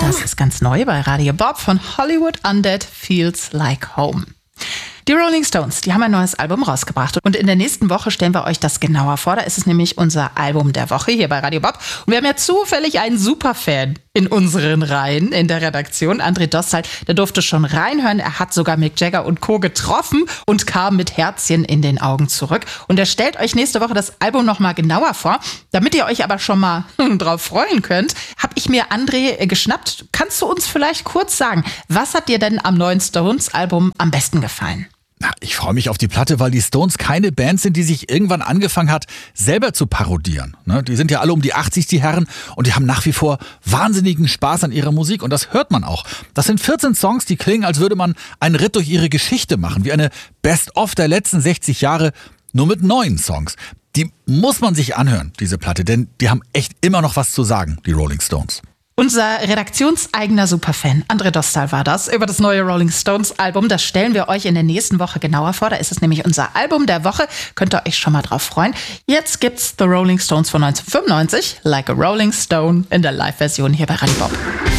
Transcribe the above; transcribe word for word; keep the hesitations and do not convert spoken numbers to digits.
Das ist ganz neu bei Radio Bob von Hollywood Undead Feels Like Home. Die Rolling Stones, die haben ein neues Album rausgebracht und in der nächsten Woche stellen wir euch das genauer vor. Da ist es nämlich unser Album der Woche hier bei Radio Bob. Und wir haben ja zufällig einen Superfan in unseren Reihen in der Redaktion. André Dostal, der durfte schon reinhören. Er hat sogar Mick Jagger und Co. getroffen und kam mit Herzchen in den Augen zurück. Und er stellt euch nächste Woche das Album nochmal genauer vor. Damit ihr euch aber schon mal drauf freuen könnt, habe ich mir André geschnappt. Kannst du uns vielleicht kurz sagen, was hat dir denn am neuen Stones-Album am besten gefallen? Na, ich freue mich auf die Platte, weil die Stones keine Band sind, die sich irgendwann angefangen hat, selber zu parodieren. Ne? Die sind ja alle um die achtzig, die Herren, und die haben nach wie vor wahnsinnigen Spaß an ihrer Musik und das hört man auch. Das sind vierzehn Songs, die klingen, als würde man einen Ritt durch ihre Geschichte machen, wie eine Best-of der letzten sechzig Jahre, nur mit neuen Songs. Die muss man sich anhören, diese Platte, denn die haben echt immer noch was zu sagen, die Rolling Stones. Unser redaktionseigener Superfan, André Dostal war das, über das neue Rolling Stones Album. Das stellen wir euch in der nächsten Woche genauer vor. Da ist es nämlich unser Album der Woche. Könnt ihr euch schon mal drauf freuen. Jetzt gibt's The Rolling Stones von neunzehnhundertfünfundneunzig, Like a Rolling Stone, in der Live-Version hier bei Radio Bob.